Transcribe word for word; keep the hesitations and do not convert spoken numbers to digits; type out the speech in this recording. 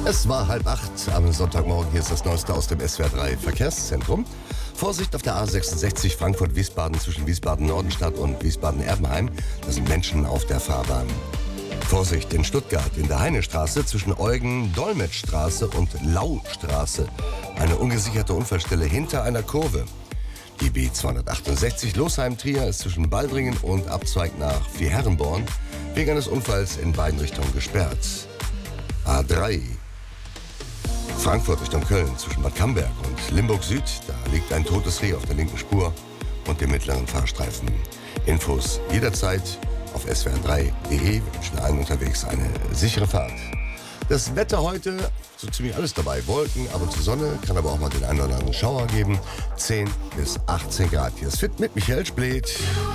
Es war halb acht am Sonntagmorgen. Hier ist das Neueste aus dem S W R drei Verkehrszentrum. Vorsicht auf der A sechsundsechzig Frankfurt-Wiesbaden zwischen Wiesbaden-Nordenstadt und Wiesbaden-Erbenheim. Da sind Menschen auf der Fahrbahn. Vorsicht in Stuttgart in der Heinestraße zwischen Eugen-Dolmetschstraße und Laustraße. Eine ungesicherte Unfallstelle hinter einer Kurve. Die B zweihundertachtundsechzig Losheim-Trier ist zwischen Baldringen und Abzweig nach Vierherrenborn wegen eines Unfalls in beiden Richtungen gesperrt. A drei Frankfurt Richtung Köln zwischen Bad Camberg und Limburg Süd. Da liegt ein totes Reh auf der linken Spur und dem mittleren Fahrstreifen. Infos jederzeit auf S W R drei punkt de. Wir wünschen allen unterwegs eine sichere Fahrt. Das Wetter heute, so ziemlich alles dabei. Wolken, ab und zu Sonne, kann aber auch mal den einen oder anderen Schauer geben. zehn bis achtzehn Grad. Hier ist Fit mit Michael Splitt.